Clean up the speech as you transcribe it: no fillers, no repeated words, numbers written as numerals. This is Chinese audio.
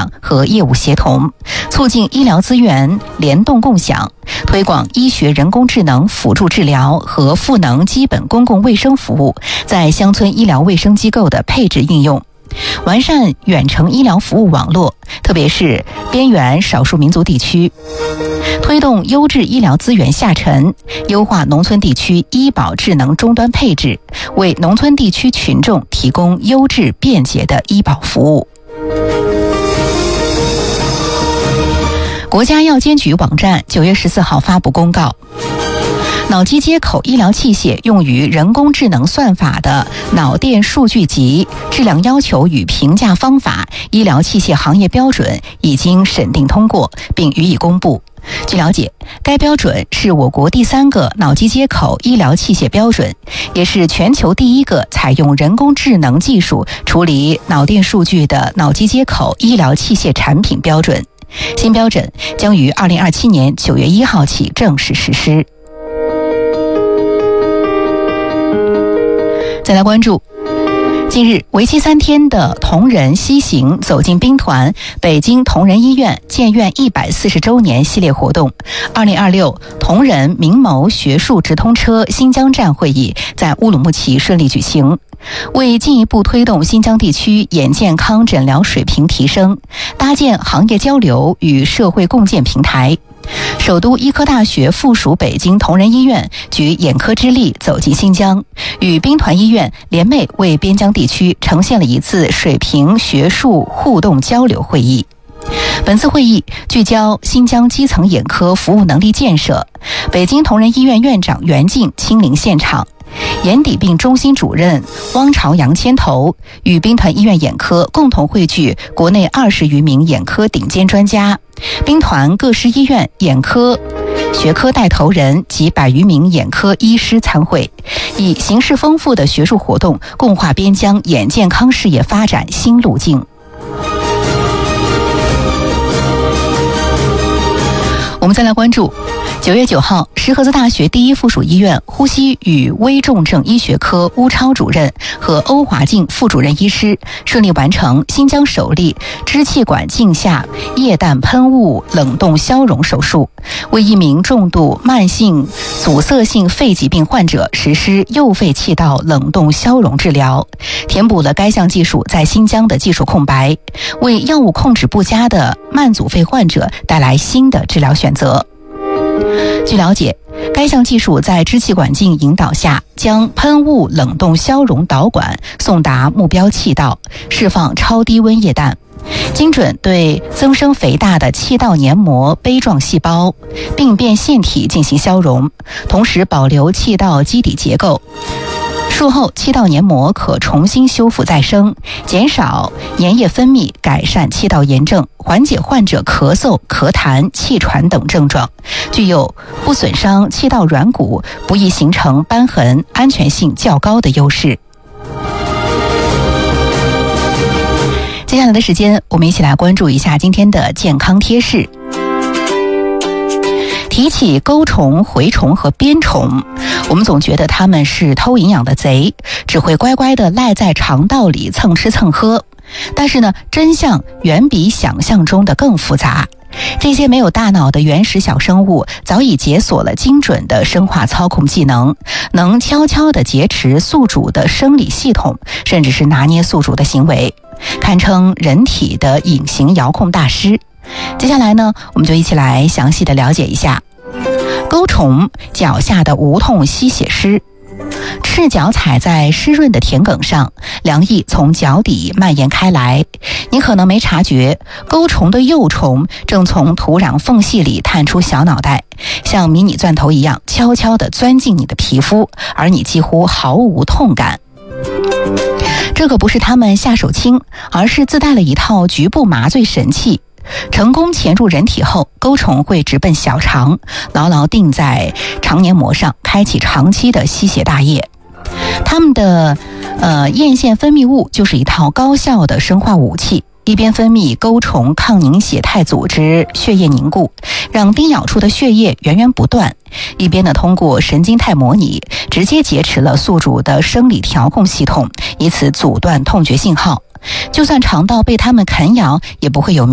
享和业务协同，促进医疗资源联动共享，推广医学人工智能辅助治疗和赋能基本公共卫生服务在乡村医疗卫生机构的配置应用，完善远程医疗服务网络，特别是边缘少数民族地区，推动优质医疗资源下沉，优化农村地区医保智能终端配置，为农村地区群众提供优质便捷的医保服务。国家药监局网站9月14号发布公告，脑机接口医疗器械用于人工智能算法的脑电数据集质量要求与评价方法医疗器械行业标准已经审定通过，并予以公布。据了解，该标准是我国第3个脑机接口医疗器械标准，也是全球第1个采用人工智能技术处理脑电数据的脑机接口医疗器械产品标准。新标准将于2027年9月1号起正式实施。再来关注近日为期3天的同仁西行走进兵团北京同仁医院建院140周年系列活动2026同仁民谋学术直通车新疆站会议在乌鲁木齐顺利举行。为进一步推动新疆地区眼健康诊疗水平提升，搭建行业交流与社会共建平台，首都医科大学附属北京同仁医院举眼科之力走进新疆，与兵团医院联袂为边疆地区呈现了一次水平学术互动交流会议。本次会议聚焦新疆基层眼科服务能力建设，北京同仁医院院长袁静亲临现场，眼底病中心主任汪朝阳牵头，与兵团医院眼科共同汇聚国内20余名眼科顶尖专家，兵团各师医院眼科学科带头人及100余名眼科医师参会，以形式丰富的学术活动共话边疆眼健康事业发展新路径。我们再来关注9月9号，石河子大学第1附属医院呼吸与危重症医学科邬超主任和欧华静副主任医师顺利完成新疆首例支气管镜下液氮喷雾冷冻消融手术，为一名重度慢性阻塞性肺疾病患者实施右肺气道冷冻消融治疗，填补了该项技术在新疆的技术空白，为药物控制不佳的慢阻肺患者带来新的治疗选择。据了解，该项技术在支气管镜引导下，将喷雾冷冻消融导管送达目标气道，释放超低温液氮，精准对增生肥大的气道黏膜杯状细胞、病变腺体进行消融，同时保留气道基底结构。术后气道黏膜可重新修复再生，减少粘液分泌，改善气道炎症，缓解患者咳嗽、咳痰、气喘等症状，具有不损伤气道软骨、不易形成瘢痕、安全性较高的优势。接下来的时间，我们一起来关注一下今天的健康贴士。提起钩虫、蛔虫和鞭虫，我们总觉得它们是偷营养的贼，只会乖乖地赖在肠道里蹭吃蹭喝。但是呢，真相远比想象中的更复杂。这些没有大脑的原始小生物早已解锁了精准的生化操控技能，能悄悄地劫持宿主的生理系统，甚至是拿捏宿主的行为，堪称人体的隐形遥控大师。接下来呢，我们就一起来详细的了解一下钩虫脚下的无痛吸血师。赤脚踩在湿润的田埂上，凉意从脚底蔓延开来，你可能没察觉，钩虫的幼虫正从土壤缝隙里探出小脑袋，像迷你钻头一样悄悄地钻进你的皮肤，而你几乎毫无痛感。这可不是他们下手轻，而是自带了一套局部麻醉神器。成功潜入人体后，钩虫会直奔小肠，牢牢定在肠黏膜上，开启长期的吸血大业。它们的咽腺分泌物就是一套高效的生化武器，一边分泌钩虫抗凝血肽组织血液凝固，让叮咬处的血液源源不断，一边呢通过神经肽模拟直接劫持了宿主的生理调控系统，以此阻断痛觉信号。就算肠道被它们啃咬，也不会有